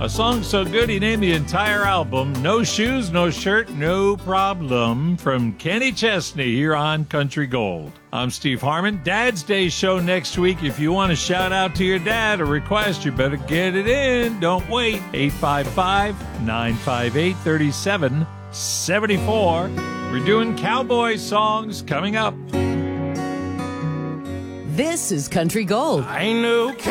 A song so good he named the entire album No Shoes, No Shirt, No Problem from Kenny Chesney here on Country Gold. I'm Steve Harmon. Dad's Day show next week. If you want to shout out to your dad or request, you better get it in. Don't wait. 855-958-3774. We're doing cowboy songs coming up. This is Country Gold. I ain't no